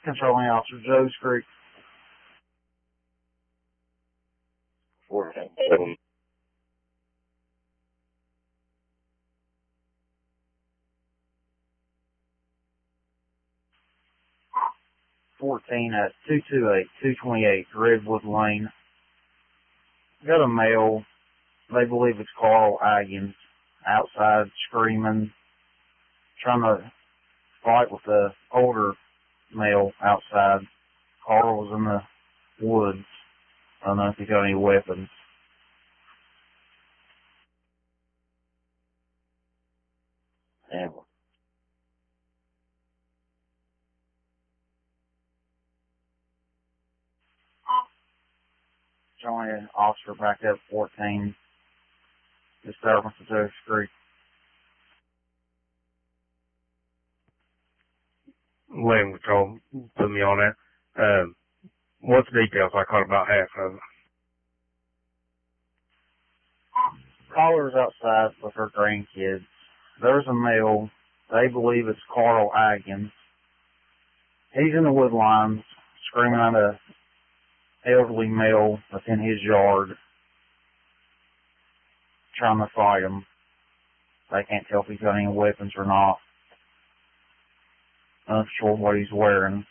Controlling Officer Joe's Creek. 14. 14 at 228 Redwood Lane. Got a male. They believe it's Carl Agins outside screaming, trying to fight with the older male outside. Carl was in the woods. I don't know if he got any weapons. And Joining officer back up 14. Disturbance at Joe's Creek. Land Control put me on that. What's the details? I caught about half of it. Caller's outside with her grandkids. There's a male. They believe it's Carl Agins. He's in the wood lines, screaming at a elderly male within his yard, trying to fight him. They can't tell if he's got any weapons or not. Not sure what he's wearing.